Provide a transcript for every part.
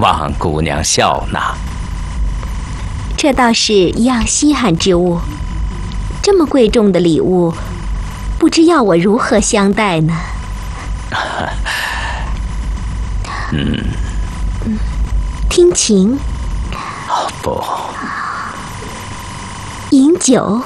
望姑娘笑纳。 这倒是一样稀罕之物，这么贵重的礼物，不知要我如何相待呢？听琴？ 不， 饮酒？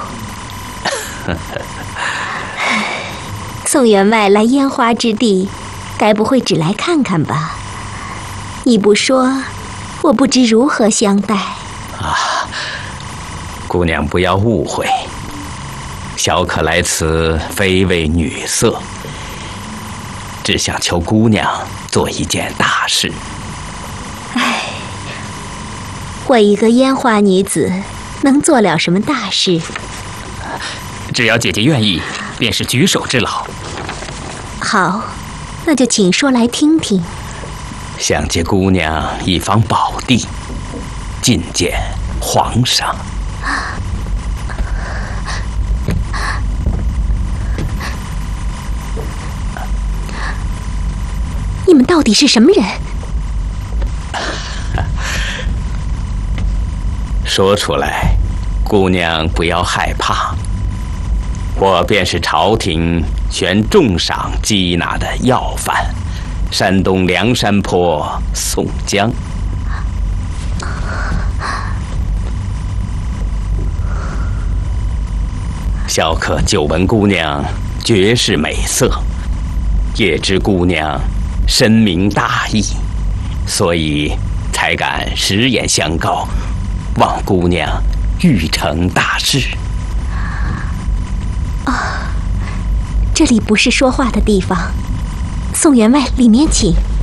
宋员外来烟花之地，该不会只来看看吧？你不说，我不知如何相待。 姑娘不要误会，小可来此非为女色，只想求姑娘做一件大事。 我一个烟花女子，能做了什么大事？ 只要姐姐愿意，便是举手之劳。 好，那就请说来听听。 想借姑娘一方宝地，觐见皇上。 你们到底是什么人？ 说出来，姑娘不要害怕。我便是朝廷悬重赏缉拿的要犯，山东梁山泊宋江。小可久闻姑娘绝世美色，也知姑娘深明大义，所以才敢实言相告，望姑娘欲成大事。 这里不是说话的地方，宋员外里面请。